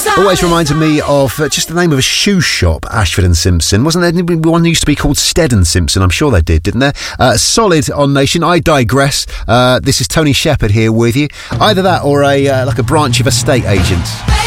Always reminded me of just the name of a shoe shop, Ashford and Simpson. Wasn't there one that used to be called Stead and Simpson? I'm sure they did, didn't there? Solid on Nation. I digress. This is Tony Shepherd here with you. Either that or a branch of estate agents.